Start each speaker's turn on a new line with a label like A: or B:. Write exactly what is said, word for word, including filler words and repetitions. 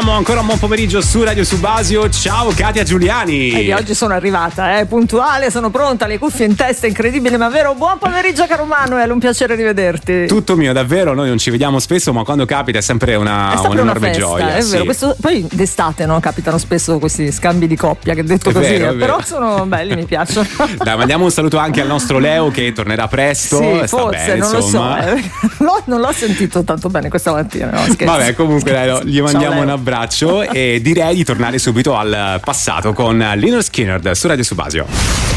A: ritroviamo ancora un buon pomeriggio su Radio Subasio. Ciao Katia Giuliani.
B: E oggi sono arrivata, eh, puntuale, sono pronta, le cuffie in testa, incredibile ma vero. Buon pomeriggio caro Manuel, un piacere rivederti.
A: Tutto mio, davvero, noi non ci vediamo spesso, ma quando capita è sempre una,
B: è sempre
A: un'enorme
B: una festa,
A: gioia.
B: È
A: sì.
B: vero, questo, poi d'estate, no? Capitano spesso questi scambi di coppia, che detto
A: È
B: così,
A: vero, è
B: però
A: vero.
B: sono belli, mi piacciono.
A: Dai, mandiamo un saluto anche al nostro Leo che tornerà presto.
B: Sì,
A: Sta
B: forse,
A: bene,
B: non
A: insomma.
B: lo so, eh. no, non l'ho sentito tanto bene questa mattina, no, scherzo.
A: Vabbè, comunque dai, no, gli mandiamo
B: Ciao,
A: un
B: Leo.
A: abbraccio e direi di tornare subito al passato con Lynyrd Skynyrd su Radio Subasio.